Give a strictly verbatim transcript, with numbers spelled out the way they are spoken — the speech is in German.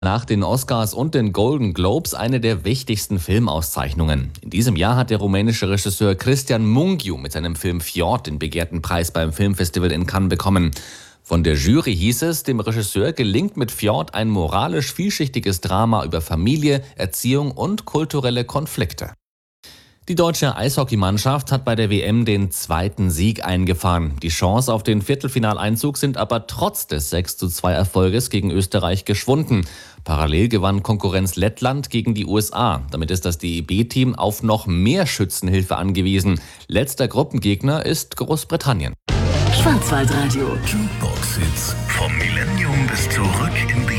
Nach den Oscars und den Golden Globes eine der wichtigsten Filmauszeichnungen. In diesem Jahr hat der rumänische Regisseur Cristian Mungiu mit seinem Film Fjord den begehrten Preis beim Filmfestival in Cannes bekommen. Von der Jury hieß es, dem Regisseur gelingt mit Fjord ein moralisch vielschichtiges Drama über Familie, Erziehung und kulturelle Konflikte. Die deutsche Eishockeymannschaft hat bei der W M den zweiten Sieg eingefahren. Die Chance auf den Viertelfinaleinzug sind aber trotz des sechs zu zwei Erfolges gegen Österreich geschwunden. Parallel gewann Konkurrenz Lettland gegen die U S A. Damit ist das D E B-Team auf noch mehr Schützenhilfe angewiesen. Letzter Gruppengegner ist Großbritannien. Schwarzwaldradio. Jukebox Hits vom Millennium bis zurück in die